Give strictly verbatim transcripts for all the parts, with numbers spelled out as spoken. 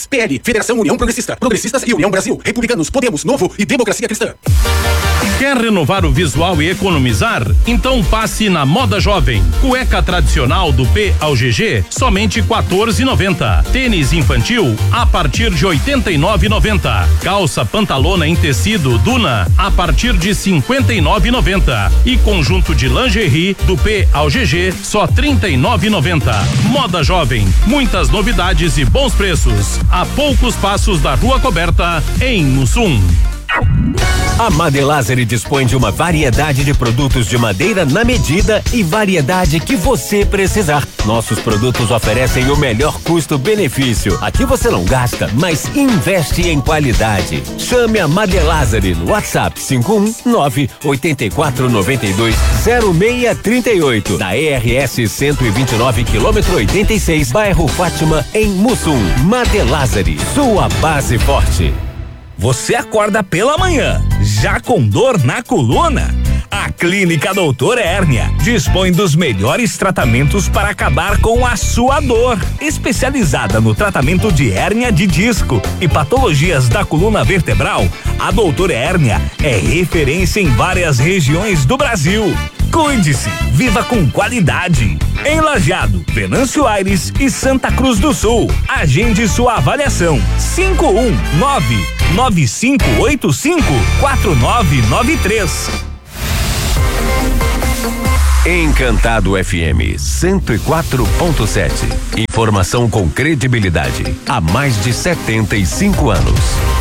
P L, Federação União Progressista, Progressistas e União Brasil, Republicanos, Podemos, Novo e Democracia Cristã. Quer renovar o visual e economizar? Então passe na Moda Jovem. Cueca tradicional do P ao G G, somente quatorze e noventa. Tênis infantil a partir de oitenta e nove e noventa. Calça pantalona em tecido Duna a partir de cinquenta e nove e noventa. E conjunto de lingerie do P ao G G só trinta e nove e noventa. Moda Jovem, muitas novidades e bons preços. A poucos passos da Rua Coberta, em Mussum. A Madelazeri dispõe de uma variedade de produtos de madeira na medida e variedade que você precisar. Nossos produtos oferecem o melhor custo-benefício. Aqui você não gasta, mas investe em qualidade. Chame a Madelazeri no WhatsApp cinco um nove oito quatro nove dois zero seis três oito, da E R S cento e vinte e nove, quilômetro oitenta e seis, bairro Fátima, em Mussum. Madelazeri, sua base forte. Você acorda pela manhã, já com dor na coluna? A Clínica Doutor Hérnia dispõe dos melhores tratamentos para acabar com a sua dor. Especializada no tratamento de hérnia de disco e patologias da coluna vertebral, a Doutor Hérnia é referência em várias regiões do Brasil. Cuide-se, viva com qualidade. Em Lajeado, Venâncio Aires e Santa Cruz do Sul. Agende sua avaliação. cinco um nove nove cinco oito cinco quatro nove nove três. Encantado F M cento e quatro ponto sete. Informação com credibilidade há mais de setenta e cinco anos.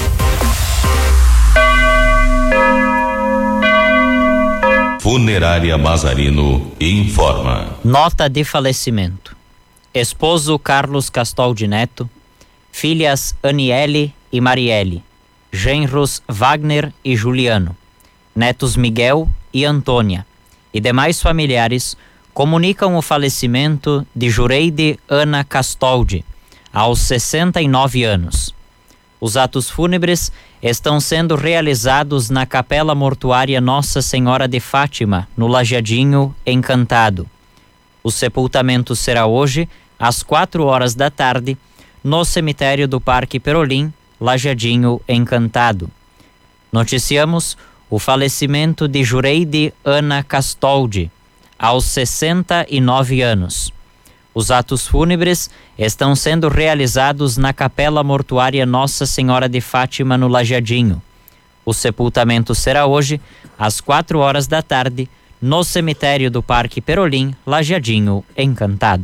Funerária Mazarino informa. Nota de falecimento: esposo Carlos Castoldi Neto, filhas Aniele e Marielle, genros Wagner e Juliano, netos Miguel e Antônia e demais familiares comunicam o falecimento de Jureide Ana Castoldi, aos sessenta e nove anos. Os atos fúnebres estão sendo realizados na Capela Mortuária Nossa Senhora de Fátima, no Lajeadinho Encantado. O sepultamento será hoje, às quatro horas da tarde, no cemitério do Parque Perolim, Lajeadinho Encantado. Noticiamos o falecimento de Jureide Ana Castoldi, aos sessenta e nove anos. Os atos fúnebres estão sendo realizados na Capela Mortuária Nossa Senhora de Fátima, no Lajeadinho. O sepultamento será hoje, às quatro horas da tarde, no cemitério do Parque Perolim, Lajeadinho Encantado.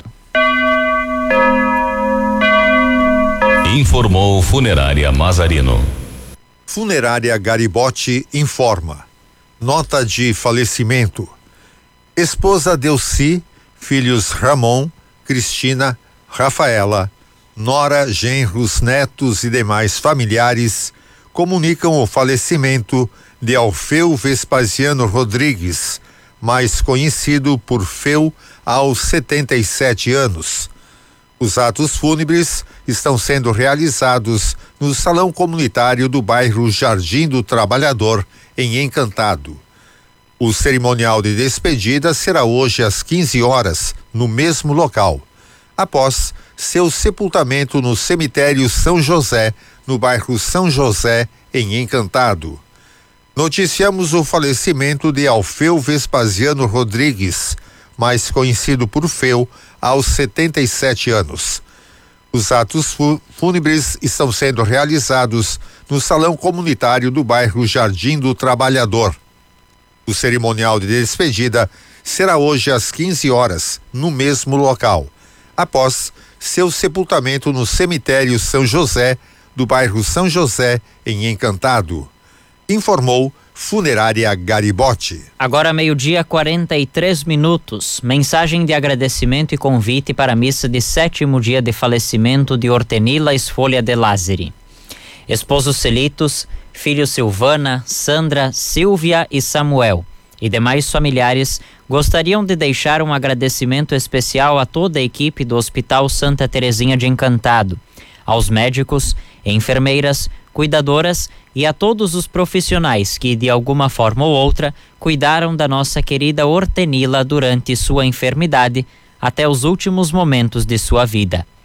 Informou Funerária Mazarino. Funerária Garibotti informa. Nota de falecimento: esposa Delci, filhos Ramon, Cristina, Rafaela, nora, genros, netos e demais familiares comunicam o falecimento de Alfeu Vespasiano Rodrigues, mais conhecido por Feu, aos setenta e sete anos. Os atos fúnebres estão sendo realizados no Salão Comunitário do bairro Jardim do Trabalhador, em Encantado. O cerimonial de despedida será hoje às quinze horas, no mesmo local, após seu sepultamento no cemitério São José, no bairro São José, em Encantado. Noticiamos o falecimento de Alfeu Vespasiano Rodrigues, mais conhecido por Feu, aos setenta e sete anos. Os atos fúnebres estão sendo realizados no Salão Comunitário do bairro Jardim do Trabalhador. O cerimonial de despedida será hoje às quinze horas, no mesmo local, após seu sepultamento no cemitério São José, do bairro São José, em Encantado. Informou Funerária Garibotti. Agora meio-dia, quarenta e três minutos. Mensagem de agradecimento e convite para a missa de sétimo dia de falecimento de Hortenila Esfolha de Lázari. Esposos Celitos, filhos Silvana, Sandra, Silvia e Samuel e demais familiares gostariam de deixar um agradecimento especial a toda a equipe do Hospital Santa Terezinha de Encantado, aos médicos, enfermeiras, cuidadoras e a todos os profissionais que, de alguma forma ou outra, cuidaram da nossa querida Hortenila durante sua enfermidade até os últimos momentos de sua vida.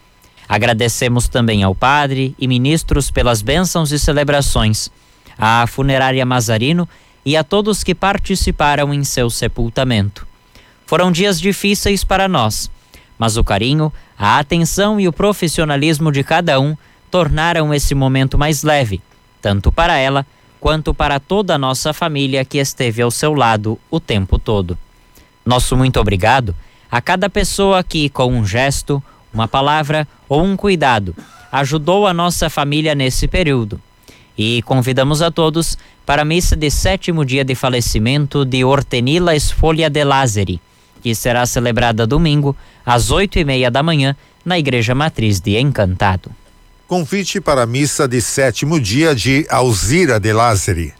Agradecemos também ao padre e ministros pelas bênçãos e celebrações, à funerária Mazarino e a todos que participaram em seu sepultamento. Foram dias difíceis para nós, mas o carinho, a atenção e o profissionalismo de cada um tornaram esse momento mais leve, tanto para ela quanto para toda a nossa família que esteve ao seu lado o tempo todo. Nosso muito obrigado a cada pessoa que, com um gesto, uma palavra ou um cuidado, ajudou a nossa família nesse período. E convidamos a todos para a missa de sétimo dia de falecimento de Hortenila Esfolha de Lázari, que será celebrada domingo, às oito e meia da manhã, na Igreja Matriz de Encantado. Convite para a missa de sétimo dia de Alzira de Lázari.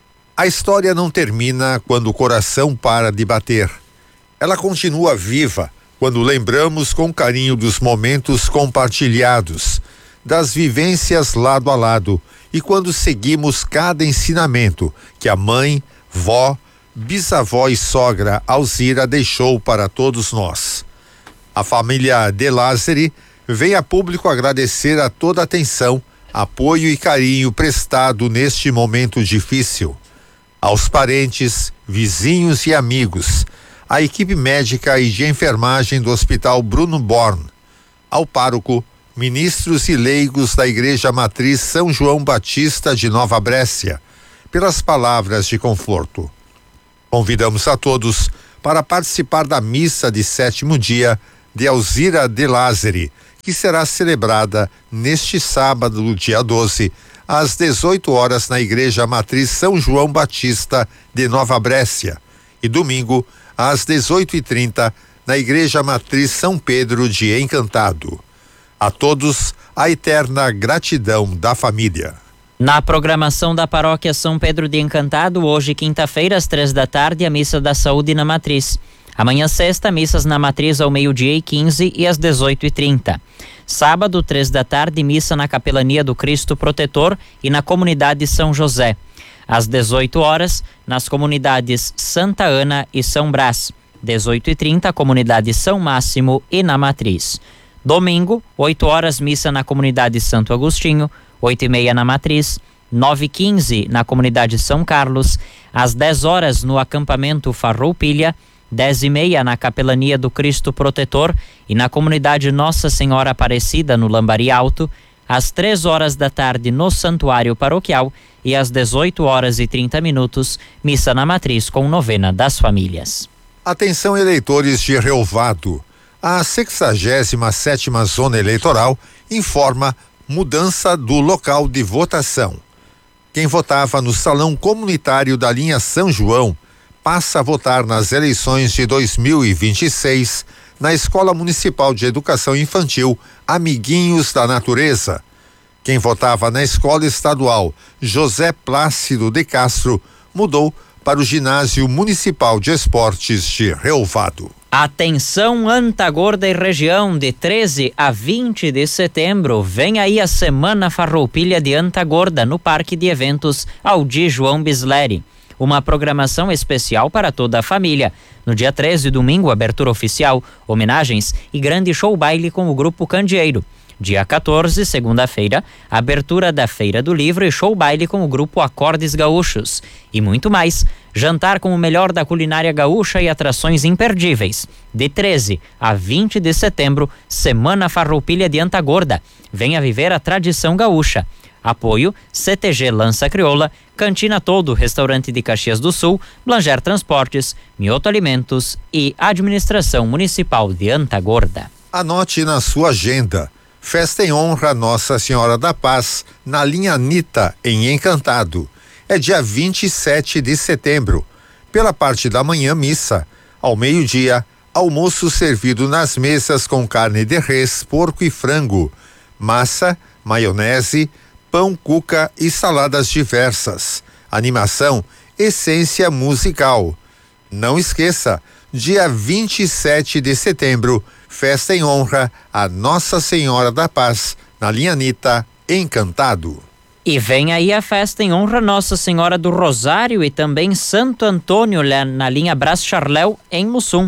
A história não termina quando o coração para de bater. Ela continua viva quando lembramos com carinho dos momentos compartilhados, das vivências lado a lado e quando seguimos cada ensinamento que a mãe, vó, bisavó e sogra Alzira deixou para todos nós. A família de Lázari vem a público agradecer a toda a atenção, apoio e carinho prestado neste momento difícil. Aos parentes, vizinhos e amigos, à equipe médica e de enfermagem do Hospital Bruno Born, ao pároco, ministros e leigos da Igreja Matriz São João Batista de Nova Brécia, pelas palavras de conforto. Convidamos a todos para participar da missa de sétimo dia de Alzira de Lázari, que será celebrada neste sábado, dia doze, às dezoito horas na Igreja Matriz São João Batista de Nova Brécia e domingo às dezoito e trinta na Igreja Matriz São Pedro de Encantado. A todos, a eterna gratidão da família. Na programação da Paróquia São Pedro de Encantado, hoje quinta-feira às três da tarde, a Missa da Saúde na Matriz. Amanhã sexta, missas na Matriz ao meio-dia e quinze e às dezoito e trinta. Sábado, três da tarde, missa na Capelania do Cristo Protetor e na Comunidade São José. Às dezoito horas, nas comunidades Santa Ana e São Brás. dezoito e trinta, Comunidade São Máximo e na Matriz. Domingo, oito horas, missa na Comunidade Santo Agostinho, oito e meia na Matriz, nove e quinze na Comunidade São Carlos, às dez horas no acampamento Farroupilha, dez e meia na Capelania do Cristo Protetor e na Comunidade Nossa Senhora Aparecida no Lambari Alto, às três horas da tarde no Santuário Paroquial e às dezoito horas e trinta minutos, missa na Matriz com novena das famílias. Atenção, eleitores de Rio Vado. A sexagésima sétima Zona Eleitoral informa mudança do local de votação. Quem votava no Salão Comunitário da linha São João passa a votar nas eleições de dois mil e vinte e seis na Escola Municipal de Educação Infantil Amiguinhos da Natureza. Quem votava na Escola Estadual José Plácido de Castro mudou para o Ginásio Municipal de Esportes de Rio Vado. Atenção, Antagorda e região, de treze a vinte de setembro, vem aí a Semana Farroupilha de Antagorda no Parque de Eventos Aldir João Bisleri. Uma programação especial para toda a família. No dia treze, domingo, abertura oficial, homenagens e grande show baile com o Grupo Candeeiro. Dia quatorze, segunda-feira, abertura da Feira do Livro e show baile com o Grupo Acordes Gaúchos. E muito mais, jantar com o melhor da culinária gaúcha e atrações imperdíveis. De treze a vinte de setembro, Semana Farroupilha de Antagorda. Venha viver a tradição gaúcha. Apoio C T G Lança Crioula, Cantina Todo, Restaurante de Caxias do Sul, Blanger Transportes, Mioto Alimentos e Administração Municipal de Antagorda. Anote na sua agenda. Festa em honra a Nossa Senhora da Paz, na linha Anitta, em Encantado. É dia vinte e sete de setembro. Pela parte da manhã, missa. Ao meio-dia, almoço servido nas mesas com carne de res, porco e frango, massa, maionese, pão, cuca e saladas diversas. Animação, essência musical. Não esqueça, dia vinte e sete de setembro, festa em honra a Nossa Senhora da Paz, na linha Anitta, Encantado. E vem aí a festa em honra a Nossa Senhora do Rosário e também Santo Antônio, na linha Brás Charléu, em Mussum.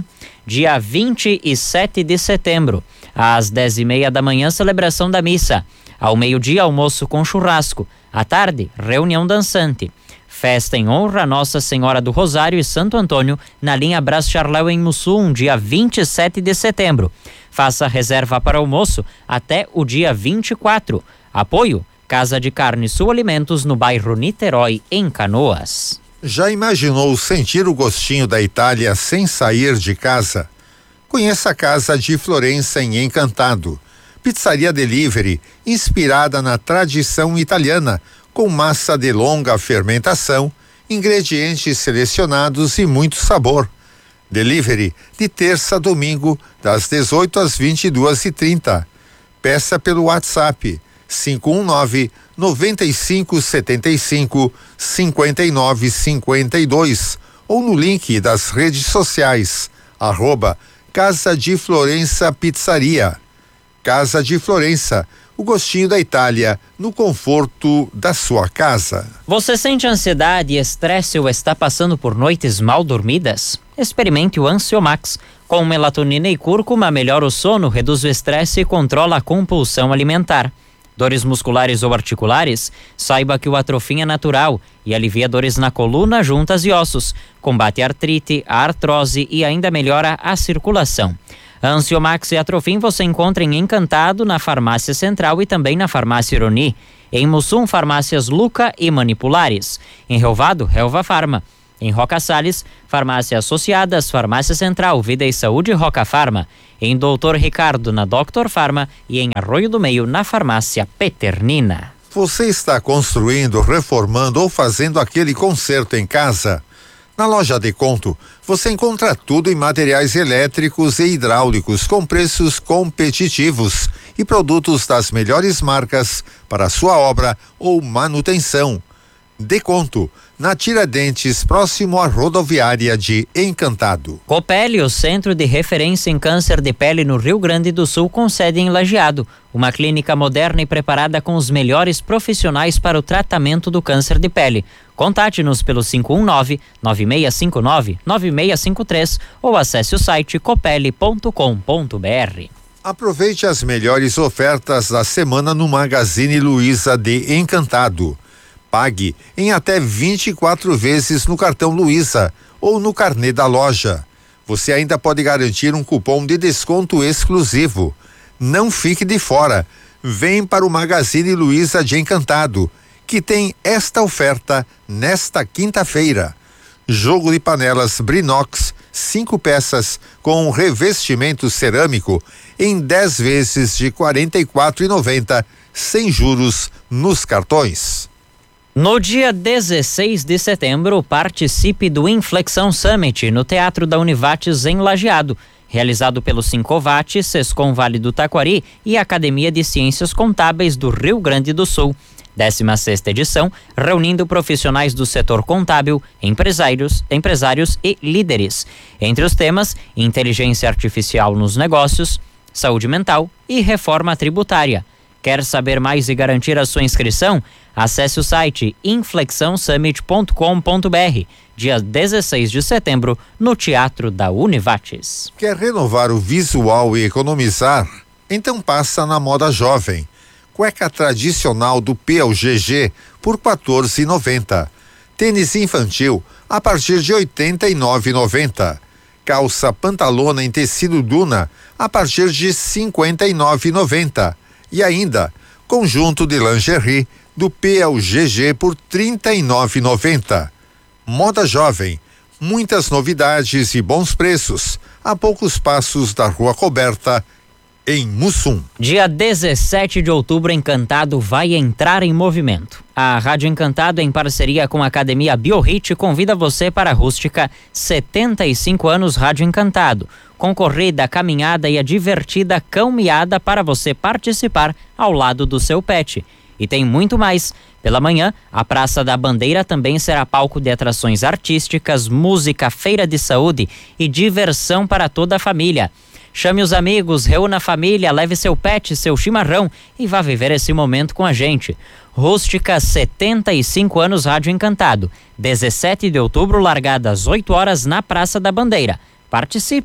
dia vinte e sete de setembro. Às dez e meia da manhã, celebração da missa. Ao meio-dia, almoço com churrasco. À tarde, reunião dançante. Festa em honra a Nossa Senhora do Rosário e Santo Antônio na linha Brás Charléu em Mussum, dia vinte e sete de setembro. Faça reserva para almoço até o dia vinte e quatro. Apoio Casa de Carne Sul Alimentos no bairro Niterói, em Canoas. Já imaginou sentir o gostinho da Itália sem sair de casa? Conheça a Casa de Florença em Encantado. Pizzaria delivery inspirada na tradição italiana, com massa de longa fermentação, ingredientes selecionados e muito sabor. Delivery de terça a domingo, das dezoito às vinte e duas e trinta. Peça pelo WhatsApp cinco um nove, nove cinco sete cinco, cinco nove cinco dois ou no link das redes sociais, arroba Casa de Florença Pizzaria. Casa de Florença, o gostinho da Itália no conforto da sua casa. Você sente ansiedade e estresse ou está passando por noites mal dormidas? Experimente o Ansiomax. Com melatonina e cúrcuma, melhora o sono, reduz o estresse e controla a compulsão alimentar. Dores musculares ou articulares? Saiba que o Atrofin é natural e alivia dores na coluna, juntas e ossos. Combate a artrite, a artrose e ainda melhora a circulação. A Ansiomax e Atrofin você encontra em Encantado, na Farmácia Central e também na Farmácia Ironi. Em Mussum, farmácias Luca e Manipulares. Em Relvado, Helva Farma. Em Roca Salles, Farmácia Associadas, Farmácia Central, Vida e Saúde, Roca Farma. Em Doutor Ricardo, na Doctor Farma. E em Arroio do Meio, na Farmácia Peternina. Você está construindo, reformando ou fazendo aquele conserto em casa? Na Loja Deconto, você encontra tudo em materiais elétricos e hidráulicos com preços competitivos e produtos das melhores marcas para a sua obra ou manutenção. Deconto, na Tiradentes, próximo à rodoviária de Encantado. Copele, o centro de referência em câncer de pele no Rio Grande do Sul, com sede em Lajeado. Uma clínica moderna e preparada com os melhores profissionais para o tratamento do câncer de pele. Contate-nos pelo cinco um nove, nove seis cinco nove, nove seis cinco três ou acesse o site copele ponto com ponto br. Aproveite as melhores ofertas da semana no Magazine Luiza de Encantado. Pague em até vinte e quatro vezes no cartão Luiza ou no carnê da loja. Você ainda pode garantir um cupom de desconto exclusivo. Não fique de fora. Vem para o Magazine Luiza de Encantado, que tem esta oferta nesta quinta-feira. Jogo de panelas Brinox, cinco peças com revestimento cerâmico em dez vezes de quarenta e quatro reais e noventa centavos, sem juros nos cartões. No dia dezesseis de setembro, participe do Inflexão Summit no Teatro da Univates em Lajeado, realizado pelo Sincovat, Sescom Vale do Taquari e Academia de Ciências Contábeis do Rio Grande do Sul. décima sexta edição, reunindo profissionais do setor contábil, empresários, empresários e líderes. Entre os temas, inteligência artificial nos negócios, saúde mental e reforma tributária. Quer saber mais e garantir a sua inscrição? Acesse o site inflexão summit ponto com ponto br, dia dezesseis de setembro, no Teatro da Univates. Quer renovar o visual e economizar? Então passa na Moda Jovem. Cueca tradicional do P L G G por quatorze reais e noventa centavos. Tênis infantil a partir de oitenta e nove reais e noventa centavos. Calça pantalona em tecido Duna a partir de cinquenta e nove reais e noventa centavos. E ainda, conjunto de lingerie do P L G G por trinta e nove reais e noventa centavos. Moda Jovem, muitas novidades e bons preços, a poucos passos da Rua Coberta, em Mussum. Dia dezessete de outubro, Encantado vai entrar em movimento. A Rádio Encantado, em parceria com a Academia BioHit, convida você para a rústica setenta e cinco anos Rádio Encantado. Com corrida, caminhada e a divertida cão-miada para você participar ao lado do seu pet. E tem muito mais. Pela manhã, a Praça da Bandeira também será palco de atrações artísticas, música, feira de saúde e diversão para toda a família. Chame os amigos, reúna a família, leve seu pet, seu chimarrão e vá viver esse momento com a gente. Rústica setenta e cinco anos Rádio Encantado. dezessete de outubro, largada às oito horas na Praça da Bandeira. Participe!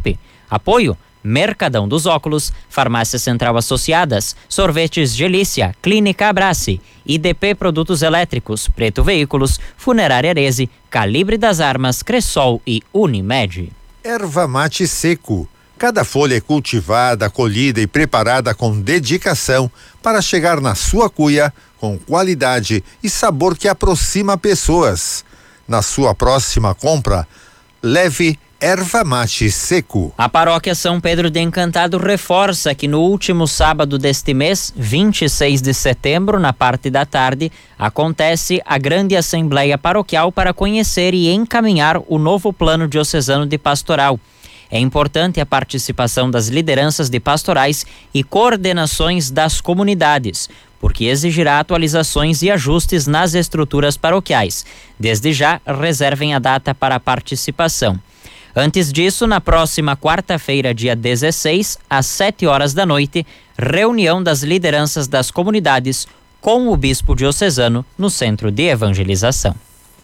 Apoio: Mercadão dos Óculos, Farmácia Central Associadas, Sorvetes Gelícia, Clínica Abrace, I D P Produtos Elétricos, Preto Veículos, Funerária Arese, Calibre das Armas, Cressol e Unimed. Erva mate seco. Cada folha é cultivada, colhida e preparada com dedicação para chegar na sua cuia com qualidade e sabor que aproxima pessoas. Na sua próxima compra, leve erva mate seco. A paróquia São Pedro de Encantado reforça que no último sábado deste mês, vinte e seis de setembro, na parte da tarde, acontece a grande assembleia paroquial para conhecer e encaminhar o novo plano diocesano de pastoral. É importante a participação das lideranças de pastorais e coordenações das comunidades, porque exigirá atualizações e ajustes nas estruturas paroquiais. Desde já, reservem a data para a participação. Antes disso, na próxima quarta-feira, dia dezesseis, às sete horas da noite, reunião das lideranças das comunidades com o bispo diocesano no Centro de Evangelização.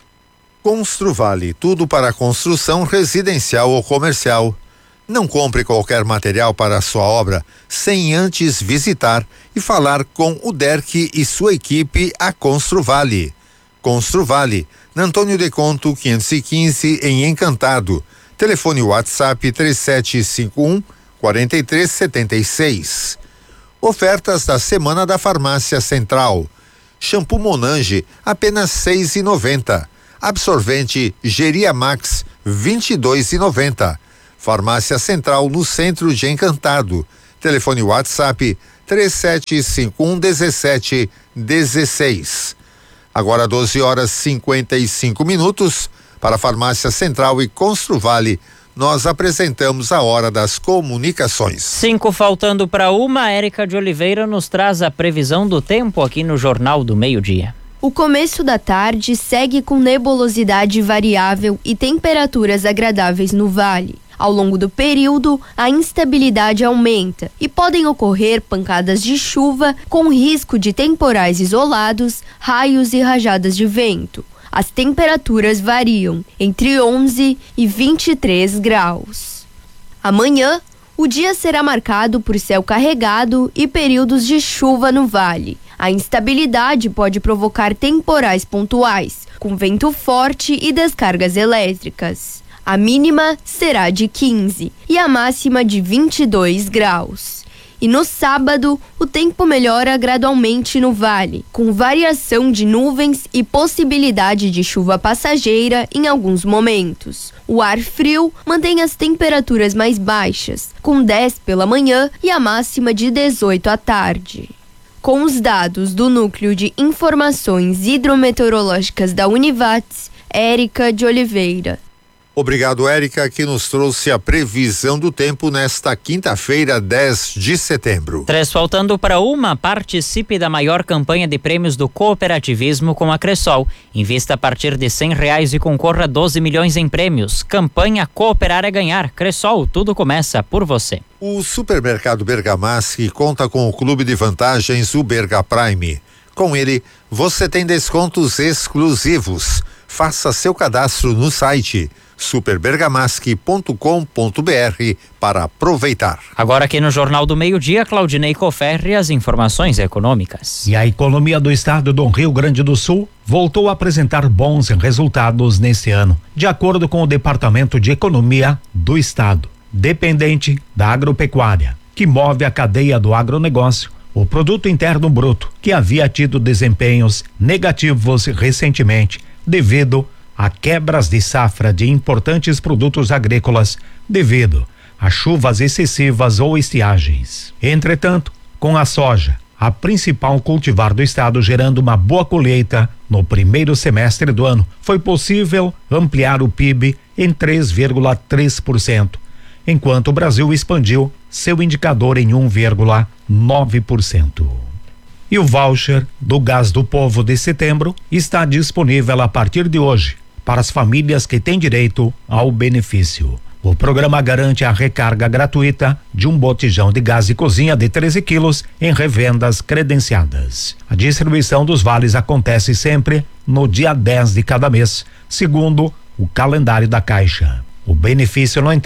Construvale, tudo para construção residencial ou comercial. Não compre qualquer material para a sua obra sem antes visitar e falar com o Derck e sua equipe a Construvale. Construvale, na Antônio de Conto quinhentos e quinze, em Encantado. Telefone WhatsApp três sete cinco um, quatro três sete seis. Ofertas da Semana da Farmácia Central. Shampoo Monange, apenas seis reais e noventa centavos. Absorvente Geriamax, vinte e dois reais e noventa centavos. Farmácia Central no centro de Encantado. Telefone WhatsApp três sete cinco um, um sete um seis. Agora doze horas e cinquenta e cinco minutos. Para a Farmácia Central e Construvale, nós apresentamos a Hora das Comunicações. Cinco faltando para uma, Érica de Oliveira nos traz a previsão do tempo aqui no Jornal do Meio-Dia. O começo da tarde segue com nebulosidade variável e temperaturas agradáveis no vale. Ao longo do período, a instabilidade aumenta e podem ocorrer pancadas de chuva com risco de temporais isolados, raios e rajadas de vento. As temperaturas variam entre onze e vinte e três graus. Amanhã, o dia será marcado por céu carregado e períodos de chuva no vale. A instabilidade pode provocar temporais pontuais, com vento forte e descargas elétricas. A mínima será de quinze e a máxima de vinte e dois graus. E no sábado, o tempo melhora gradualmente no vale, com variação de nuvens e possibilidade de chuva passageira em alguns momentos. O ar frio mantém as temperaturas mais baixas, com dez pela manhã e a máxima de dezoito à tarde. Com os dados do Núcleo de Informações Hidrometeorológicas da Univates, Érica de Oliveira. Obrigado, Érica, que nos trouxe a previsão do tempo nesta quinta-feira, dez de setembro. Três faltando para uma, participe da maior campanha de prêmios do cooperativismo com a Cressol. Invista a partir de cem reais e concorra a doze milhões em prêmios. Campanha Cooperar é Ganhar. Cressol, tudo começa por você. O supermercado Bergamaschi conta com o clube de vantagens, o Berga Prime. Com ele, você tem descontos exclusivos. Faça seu cadastro no site super bergamaschi ponto com ponto b r para aproveitar. Agora aqui no Jornal do Meio-Dia, Claudinei Coferri, as informações econômicas. E a economia do estado do Rio Grande do Sul voltou a apresentar bons resultados neste ano, de acordo com o Departamento de Economia do Estado, dependente da agropecuária, que move a cadeia do agronegócio. O Produto Interno Bruto, que havia tido desempenhos negativos recentemente, devido a quebras de safra de importantes produtos agrícolas devido a chuvas excessivas ou estiagens. Entretanto, com a soja, a principal cultivar do estado, gerando uma boa colheita no primeiro semestre do ano, foi possível ampliar o P I B em três vírgula três por cento, enquanto o Brasil expandiu seu indicador em um vírgula nove por cento. E o voucher do Gás do Povo de setembro está disponível a partir de hoje para as famílias que têm direito ao benefício. O programa garante a recarga gratuita de um botijão de gás de cozinha de treze quilos em revendas credenciadas. A distribuição dos vales acontece sempre no dia dez de cada mês, segundo o calendário da Caixa. O benefício, no entanto,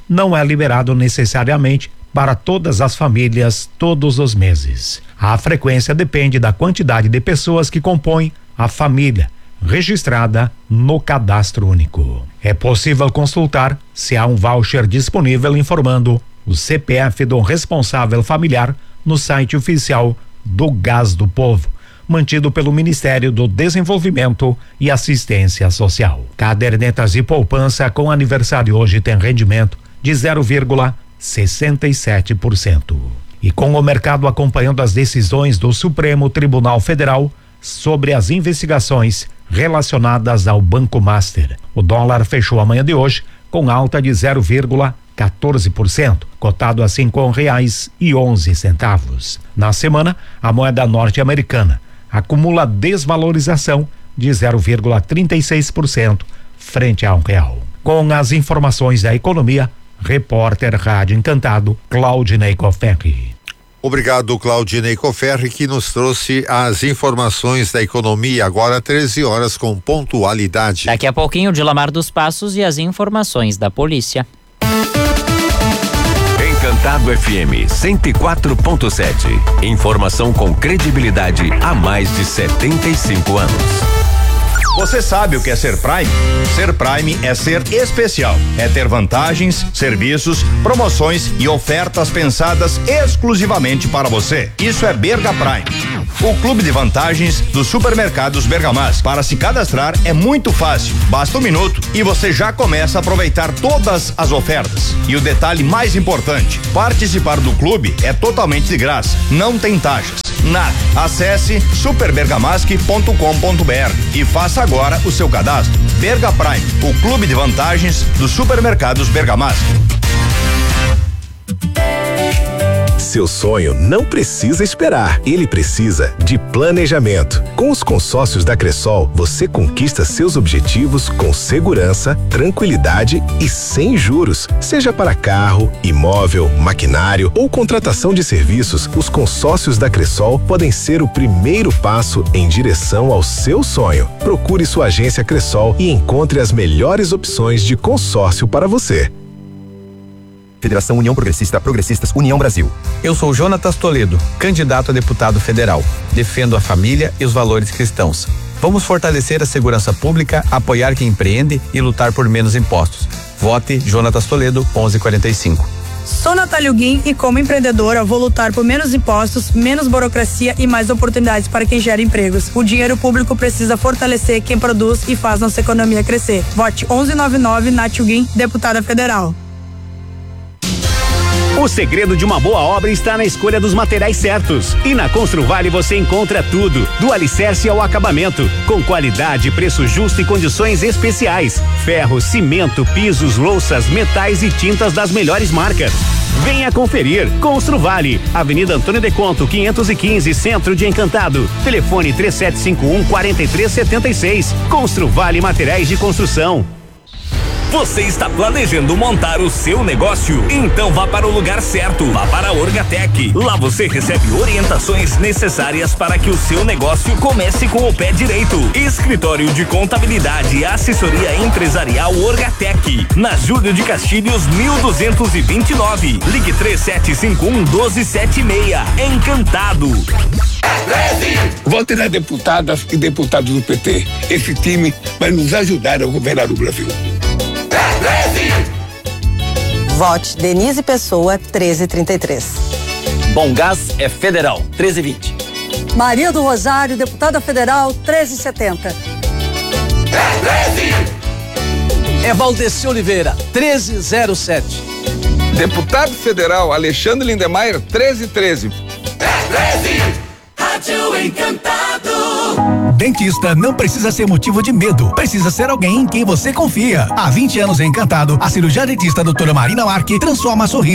não é liberado necessariamente para todas as famílias todos os meses. A frequência depende da quantidade de pessoas que compõem a família registrada no Cadastro Único. É possível consultar se há um voucher disponível informando o C P F do responsável familiar no site oficial do Gás do Povo, mantido pelo Ministério do Desenvolvimento e Assistência Social. Cadernetas de poupança com aniversário hoje tem rendimento de zero vírgula sessenta e sete por cento. E com o mercado acompanhando as decisões do Supremo Tribunal Federal sobre as investigações relacionadas ao Banco Master, o dólar fechou a manhã de hoje com alta de zero vírgula quatorze por cento, cotado a cinco reais e onze centavos. Na semana, a moeda norte-americana acumula desvalorização de zero vírgula trinta e seis por cento frente a um real. Com as informações da economia, repórter Rádio Encantado, Claudinei Coferri. Obrigado, Claudinei Coferri, que nos trouxe as informações da economia, agora treze horas com pontualidade. Daqui a pouquinho, de Lamar dos Passos e as informações da polícia. Encantado F M cento e quatro ponto sete. Informação com credibilidade há mais de setenta e cinco anos. Você sabe o que é ser Prime? Ser Prime é ser especial. É ter vantagens, serviços, promoções e ofertas pensadas exclusivamente para você. Isso é Berga Prime, o clube de vantagens dos supermercados Bergamasque. Para se cadastrar é muito fácil. Basta um minuto e você já começa a aproveitar todas as ofertas. E o detalhe mais importante: participar do clube é totalmente de graça. Não tem taxas. Nada. Acesse super bergamasque ponto com ponto b r e faça agora o seu cadastro. Berga Prime, o clube de vantagens dos supermercados Bergamasque. Seu sonho não precisa esperar, ele precisa de planejamento. Com os consórcios da Cressol, você conquista seus objetivos com segurança, tranquilidade e sem juros. Seja para carro, imóvel, maquinário ou contratação de serviços, os consórcios da Cressol podem ser o primeiro passo em direção ao seu sonho. Procure sua agência Cressol e encontre as melhores opções de consórcio para você. Federação União Progressista, Progressistas União Brasil. Eu sou Jonatas Toledo, candidato a deputado federal. Defendo a família e os valores cristãos. Vamos fortalecer a segurança pública, apoiar quem empreende e lutar por menos impostos. Vote Jonatas Toledo, onze quarenta e cinco. Sou Natália Guim e como empreendedora vou lutar por menos impostos, menos burocracia e mais oportunidades para quem gera empregos. O dinheiro público precisa fortalecer quem produz e faz nossa economia crescer. Vote onze noventa e nove, Natália Guim, deputada federal. O segredo de uma boa obra está na escolha dos materiais certos. E na Construvale você encontra tudo, do alicerce ao acabamento, com qualidade, preço justo e condições especiais. Ferro, cimento, pisos, louças, metais e tintas das melhores marcas. Venha conferir. Construvale, Avenida Antônio de Conto, quinhentos e quinze, Centro de Encantado. Telefone três sete cinco um, quatro três sete seis. Construvale Materiais de Construção. Você está planejando montar o seu negócio? Então vá para o lugar certo. Vá para a Orgatec. Lá você recebe orientações necessárias para que o seu negócio comece com o pé direito. Escritório de Contabilidade e Assessoria Empresarial Orgatec. Na Júlio de Castilhos, mil duzentos e vinte e nove. Ligue três sete cinco um, um dois sete seis. Encantado. Vote na deputada e deputados do P T. Esse time vai nos ajudar a governar o Brasil. Vote Denise Pessoa, treze trinta e três. Bom Gás é federal, treze vinte. Maria do Rosário, deputada federal, treze setenta. É Valdeci Oliveira, treze zero sete. Deputado federal Alexandre Lindemeyer, treze treze. Rádio Encantado. Dentista não precisa ser motivo de medo, precisa ser alguém em quem você confia. Há vinte anos em Encantado, a cirurgia dentista doutora Marina Marque transforma sorriso